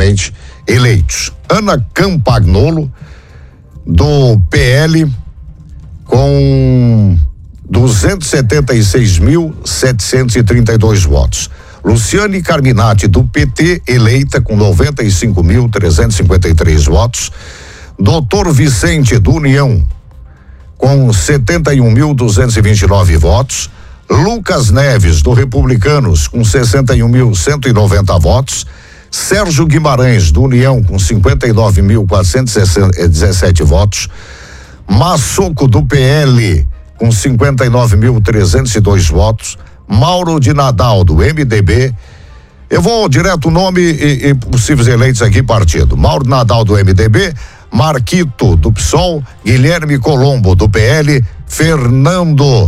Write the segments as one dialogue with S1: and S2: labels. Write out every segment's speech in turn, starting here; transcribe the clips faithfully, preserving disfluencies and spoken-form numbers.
S1: matematicamente eleitos. Ana Campagnolo, do P L, com duzentos e setenta e seis mil, setecentos e trinta e dois votos. Luciane Carminati, do P T, eleita com noventa e cinco mil, trezentos e cinquenta e três votos. Doutor Vicente, do União, com setenta e um mil, duzentos e vinte e nove votos. Lucas Neves, do Republicanos, com sessenta e um mil, cento e noventa votos. Sérgio Guimarães, do União, com cinquenta e nove mil, quatrocentos e dezessete votos. Massoco, do P L, com cinquenta e nove mil, trezentos e dois votos. Mauro de Nadal, do M D B. Eu vou direto nome e, e possíveis eleitos aqui, partido. Mauro de Nadal, do M D B. Marquito, do P SOL. Guilherme Colombo, do P L. Fernando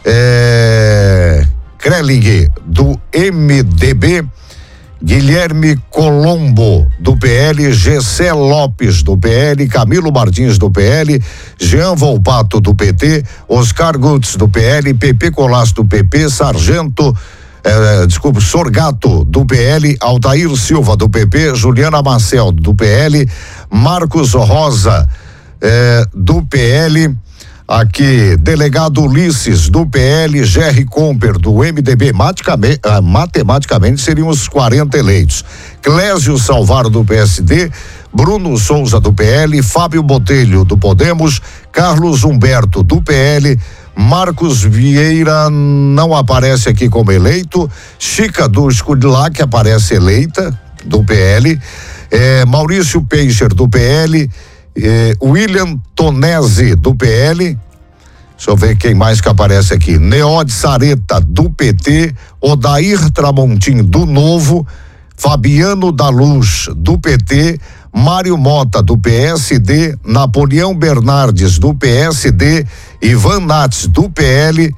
S1: é, Krelling, do M D B. Guilherme Colombo, do P L, Gessé Lopes, do P L, Camilo Martins, do P L, Jean Volpato, do P T, Oscar Gutz, do P L, Pepe Colasso, do P P, Sargento, eh, desculpe, Sorgato, do P L, Altair Silva, do P P, Juliana Marcel, do P L, Marcos Rosa, eh, do P L, aqui, delegado Ulisses, do P L, Jerry Comper, do M D B, matematicamente, ah, matematicamente seriam os quarenta eleitos. Clésio Salvaro, do P S D, Bruno Souza, do P L, Fábio Botelho, do Podemos, Carlos Humberto, do P L, Marcos Vieira não aparece aqui como eleito, Chica do Escudilac aparece eleita, do P L, eh, Maurício Peixer, do P L, Eh, William Tonese, do P L, deixa eu ver quem mais que aparece aqui, Neode Sareta, do P T, Odair Tramontim, do Novo, Fabiano da Luz, do P T, Mário Mota, do P S D, Napoleão Bernardes, do P S D, Ivan Nats, do P L,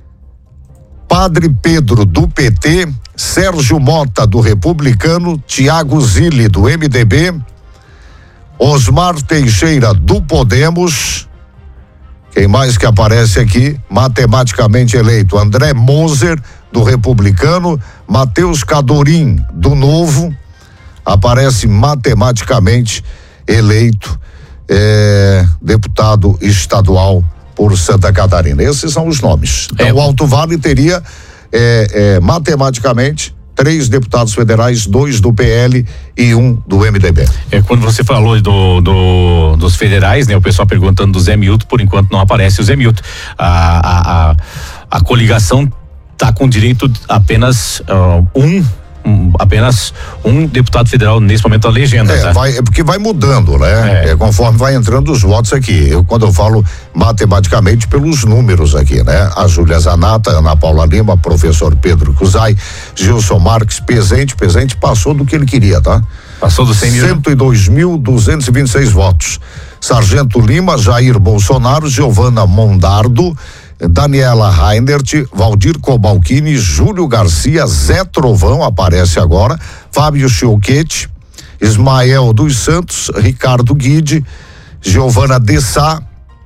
S1: Padre Pedro, do P T, Sérgio Mota, do Republicano, Tiago Zilli, do M D B, Osmar Teixeira, do Podemos. Quem mais que aparece aqui? Matematicamente eleito, André Moser, do Republicano, Matheus Cadorim, do Novo, aparece matematicamente eleito é, deputado estadual por Santa Catarina. Esses são os nomes. Então é. O Alto Vale teria é, é, matematicamente três deputados federais, dois do P L e um do M D B.
S2: É, quando você falou do, do dos federais, né? O pessoal perguntando do Zé Milton, por enquanto não aparece o Zé Milton. A, a, a, a coligação tá com direito apenas uh, um Um, apenas um deputado federal nesse momento da legenda.
S1: É,
S2: tá?
S1: vai, é porque vai mudando, né? É. É, conforme vai entrando os votos aqui. Eu, quando eu falo matematicamente pelos números aqui, né? A Júlia Zanata, Ana Paula Lima, professor Pedro Cusai, Gilson Marques, Pezente, Pezente passou do que ele queria, tá?
S2: Passou dos cem mil.
S1: cento e dois mil, duzentos e vinte e seis votos. Sargento Lima, Jair Bolsonaro, Giovana Mondardo, Daniela Reinert, Valdir Cobalcini, Júlio Garcia, Zé Trovão aparece agora, Fábio Chioquete, Ismael dos Santos, Ricardo Guide, Giovana Dessá,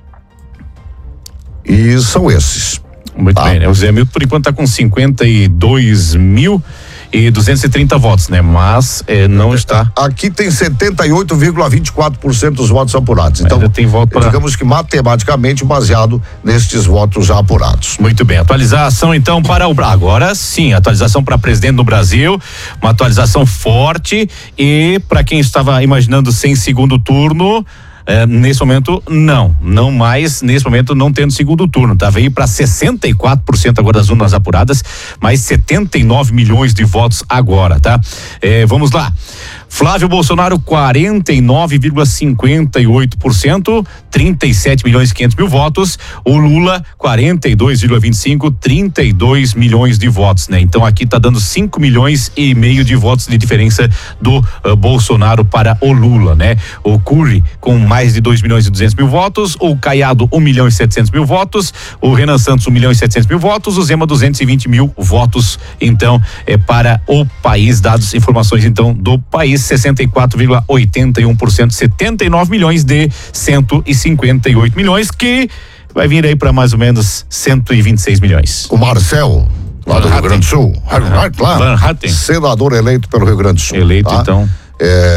S1: e são esses.
S2: Muito tá? bem, né? O Zé Milton por enquanto está com cinquenta e dois mil e duzentos e trinta votos, né? Mas eh, não está.
S1: Aqui tem setenta e oito vírgula vinte e quatro por cento dos votos apurados. Então,
S2: ainda tem voto pra...
S1: digamos que matematicamente baseado nestes votos já apurados.
S2: Muito bem. Atualização então para o agora sim, atualização para presidente do Brasil, uma atualização forte e para quem estava imaginando sem segundo turno, É, nesse momento, não, não mais, nesse momento não tendo segundo turno, tá? Veio para sessenta e quatro por cento agora das urnas apuradas, mais setenta e nove milhões de votos agora, tá? É, vamos lá. Flávio Bolsonaro, quarenta e nove vírgula cinquenta e oito por cento, trinta e sete milhões e quinhentos mil votos. O Lula, quarenta e dois vírgula vinte e cinco, trinta e dois milhões de votos, né? Então aqui tá dando cinco milhões e meio de votos de diferença do uh, Bolsonaro para o Lula, né? O Cury com mais de dois milhões e duzentos mil votos, o Caiado um milhão e setecentos mil votos, o Renan Santos um milhão e setecentos mil votos, o Zema duzentos e vinte mil votos. Então é para o país, dados informações então do país. sessenta e quatro vírgula oitenta e um por cento, setenta e nove milhões de cento e cinquenta e oito milhões, que vai vir aí para mais ou menos cento e vinte e seis milhões.
S1: O Marcel, lá do Rio Grande do Sul,
S2: Van Hatten.
S1: senador eleito pelo Rio Grande do Sul.
S2: Eleito,
S1: tá?
S2: então.
S1: É,